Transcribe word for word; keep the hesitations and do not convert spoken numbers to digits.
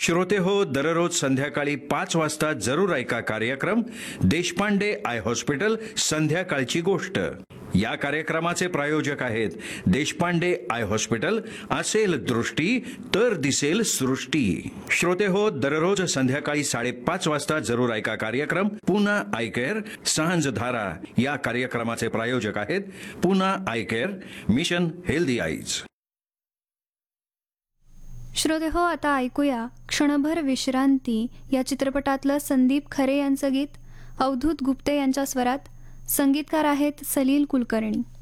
श्रोते हो, दररोज संध्याकाळी पाच वाजता जरूर ऐका कार्यक्रम देशपांडे आय हॉस्पिटल संध्याकाळची गोष्ट. या कार्यक्रमाचे प्रायोजक आहेत देशपांडे आय हॉस्पिटल. असेल दृष्टी तर दिसेल सृष्टी. श्रोते हो, दररोज संध्याकाळी साडेपाच वाजता जरूर ऐका कार्यक्रम पूना आय केअर सांझ धारा. या कार्यक्रमाचे प्रायोजक आहेत Poona I care, mission healthy eyes. श्रोते हो, आता ऐकूया क्षणभर विश्रांती या चित्रपटातलं संदीप खरे यांचं गीत. अवधूत गुप्ते यांच्या स्वरात. संगीतकार आहेत सलील कुलकर्णी.